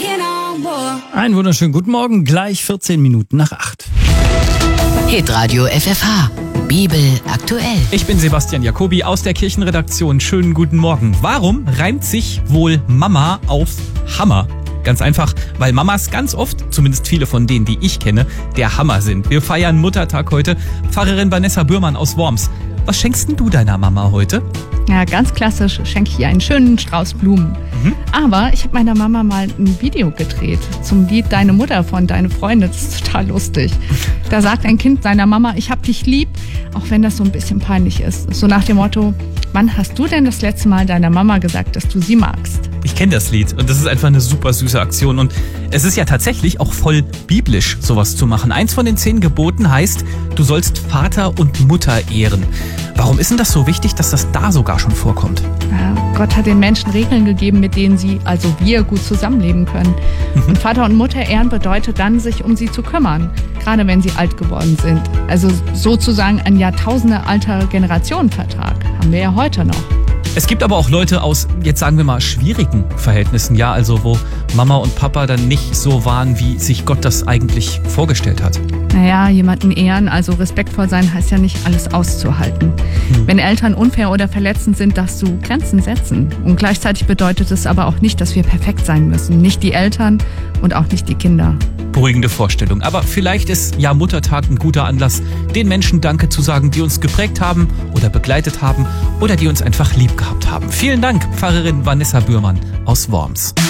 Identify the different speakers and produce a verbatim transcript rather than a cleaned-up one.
Speaker 1: Einen wunderschönen guten Morgen, gleich vierzehn Minuten nach acht.
Speaker 2: Hitradio F F H, Bibel aktuell.
Speaker 3: Ich bin Sebastian Jacobi aus der Kirchenredaktion. Schönen guten Morgen. Warum reimt sich wohl Mama auf Hammer? Ganz einfach, weil Mamas ganz oft, zumindest viele von denen, die ich kenne, der Hammer sind. Wir feiern Muttertag heute. Pfarrerin Vanessa Bührmann aus Worms. Was schenkst denn du deiner Mama heute?
Speaker 4: Ja, ganz klassisch schenke ich ihr einen schönen Strauß Blumen. Mhm. Aber ich habe meiner Mama mal ein Video gedreht zum Lied Deine Mutter von Deine Freunde. Das ist total lustig. Da sagt ein Kind seiner Mama, ich hab dich lieb, auch wenn das so ein bisschen peinlich ist. So nach dem Motto, wann hast du denn das letzte Mal deiner Mama gesagt, dass du sie magst?
Speaker 3: Ich kenne das Lied und das ist einfach eine super süße Aktion. Und es ist ja tatsächlich auch voll biblisch, sowas zu machen. Eins von den zehn Geboten heißt, du sollst Vater und Mutter ehren. Warum ist denn das so wichtig, dass das da sogar schon vorkommt?
Speaker 4: Ja, Gott hat den Menschen Regeln gegeben, mit denen sie, also wir, gut zusammenleben können. Mhm. Und Vater und Mutter ehren bedeutet dann, sich um sie zu kümmern, gerade wenn sie alt geworden sind. Also sozusagen ein Jahrtausende alter Generationenvertrag haben wir ja heute noch.
Speaker 3: Es gibt aber auch Leute aus, jetzt sagen wir mal, schwierigen Verhältnissen, ja, also wo Mama und Papa dann nicht so waren, wie sich Gott das eigentlich vorgestellt hat.
Speaker 4: Naja, jemanden ehren, also respektvoll sein, heißt ja nicht alles auszuhalten. Hm. Wenn Eltern unfair oder verletzend sind, darfst du Grenzen setzen. Und gleichzeitig bedeutet es aber auch nicht, dass wir perfekt sein müssen. Nicht die Eltern und auch nicht die Kinder.
Speaker 3: Beruhigende Vorstellung. Aber vielleicht ist ja Muttertag ein guter Anlass, den Menschen Danke zu sagen, die uns geprägt haben oder begleitet haben oder die uns einfach lieb gehabt haben. Vielen Dank, Pfarrerin Vanessa Bührmann aus Worms.